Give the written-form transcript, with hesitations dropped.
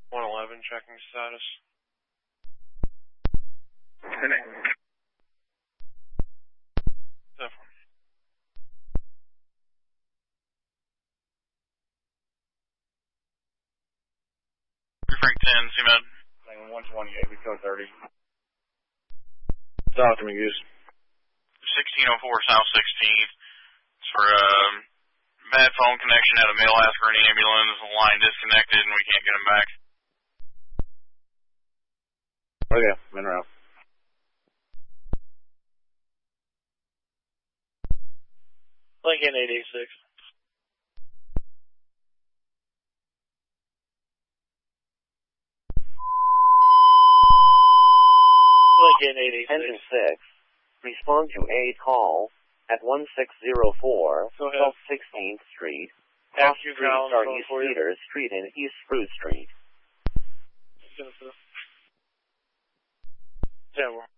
111 checking status. Connect. Definitely. Frank 10, CMed. 128, we code 30. Talk to me, Goose. 1604 South 16th. It's for bad phone connection at a male ask for an ambulance. The line disconnected and we can't get him back. Okay, I'm in route. Lincoln 886. Lincoln 886. Engine 6. Respond to a call at 1604 South 16th Street. Cross streets are East Peters Street and East Spruce Street. 10-4.